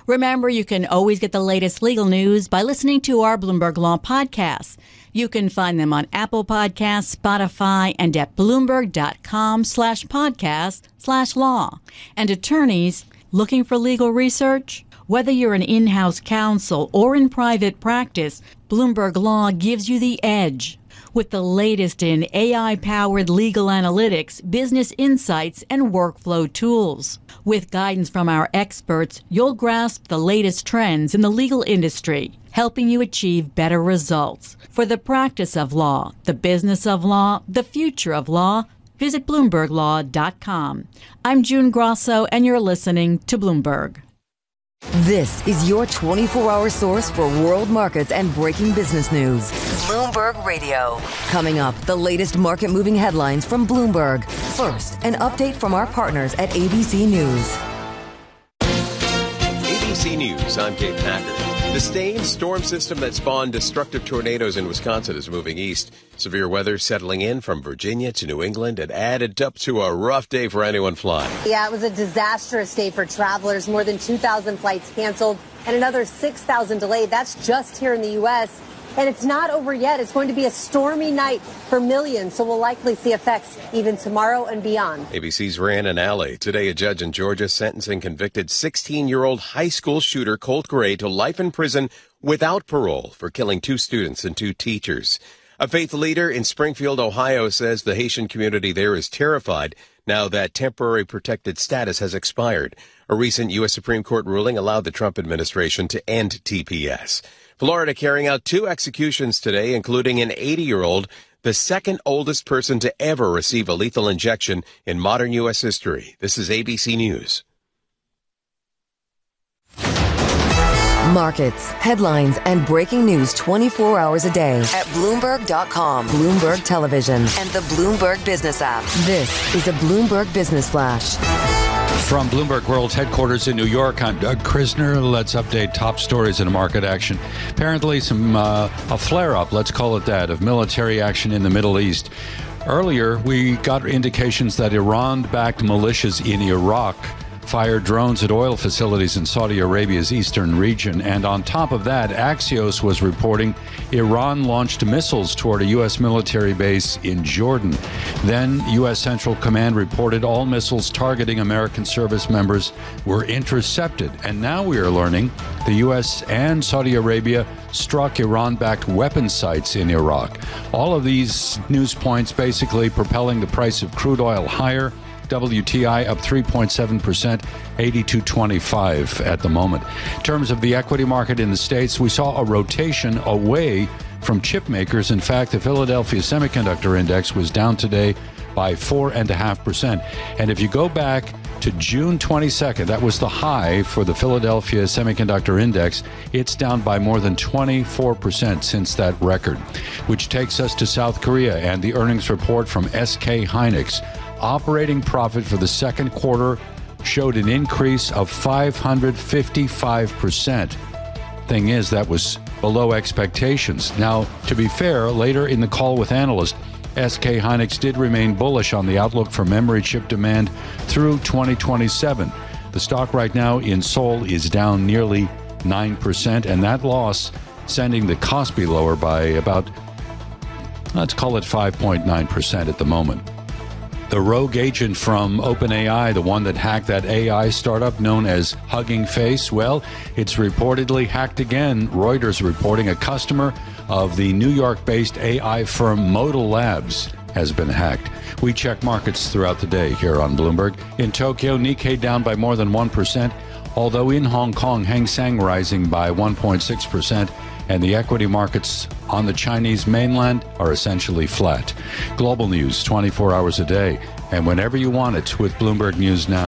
Remember, you can always get the latest legal news by listening to our Bloomberg Law podcasts. You can find them on Apple Podcasts, Spotify, and at Bloomberg.com/podcast/law. And attorneys looking for legal research? Whether you're an in-house counsel or in private practice, Bloomberg Law gives you the edge. With the latest in AI-powered legal analytics, business insights, and workflow tools. With guidance from our experts, you'll grasp the latest trends in the legal industry, helping you achieve better results. For the practice of law, the business of law, the future of law, visit BloombergLaw.com. I'm June Grosso, and you're listening to Bloomberg. This is your 24-hour source for world markets and breaking business news. Bloomberg Radio. Coming up, the latest market-moving headlines from Bloomberg. First, an update from our partners at ABC News. ABC News, I'm Dave Packer. The Stain storm system that spawned destructive tornadoes in Wisconsin is moving east. Severe weather settling in from Virginia to New England and added up to a rough day for anyone flying. Yeah, it was a disastrous day for travelers. More than 2,000 flights canceled and another 6,000 delayed. That's just here in the U.S. And it's not over yet. It's going to be a stormy night for millions, so we'll likely see effects even tomorrow and beyond. ABC's Rhiannon Alley. Today, a judge in Georgia sentencing convicted 16-year-old high school shooter Colt Gray to life in prison without parole for killing 2 students and 2 teachers. A faith leader in Springfield, Ohio, says the Haitian community there is terrified now that temporary protected status has expired. A recent U.S. Supreme Court ruling allowed the Trump administration to end TPS. Florida carrying out 2 executions today, including an 80-year-old, the second oldest person to ever receive a lethal injection in modern U.S. history. This is ABC News. Markets, headlines, and breaking news 24 hours a day at Bloomberg.com, Bloomberg Television, and the Bloomberg Business app. This is a Bloomberg Business Flash. From Bloomberg World Headquarters in New York, I'm Doug Krisner. Let's update top stories in market action. Apparently a flare-up, let's call it that, of military action in the Middle East. Earlier, we got indications that Iran-backed militias in Iraq fired drones at oil facilities in Saudi Arabia's eastern region. And on top of that, Axios was reporting Iran launched missiles toward a U.S. military base in Jordan. Then U.S. Central Command reported all missiles targeting American service members were intercepted. And now we are learning the U.S. and Saudi Arabia struck Iran-backed weapon sites in Iraq. All of these news points basically propelling the price of crude oil higher. WTI up 3.7%, 82.25 at the moment. In terms of the equity market in the States, we saw a rotation away from chip makers. In fact, the Philadelphia Semiconductor Index was down today by 4.5%. And if you go back to June 22nd, that was the high for the Philadelphia Semiconductor Index, it's down by more than 24% since that record, which takes us to South Korea and the earnings report from SK Hynix. Operating profit for the second quarter showed an increase of 555%. Thing is, that was below expectations. Now, to be fair, later in the call with analysts, SK Hynix did remain bullish on the outlook for memory chip demand through 2027. The stock right now in Seoul is down nearly 9%, and that loss sending the Kospi lower by about, let's call it 5.9% at the moment. The rogue agent from OpenAI, the one that hacked that AI startup known as Hugging Face, well, it's reportedly hacked again. Reuters reporting a customer of the New York-based AI firm Modal Labs has been hacked. We check markets throughout the day here on Bloomberg. In Tokyo, Nikkei down by more than 1%, although in Hong Kong, Hang Seng rising by 1.6%. And the equity markets on the Chinese mainland are essentially flat. Global news 24 hours a day and whenever you want it with Bloomberg News Now.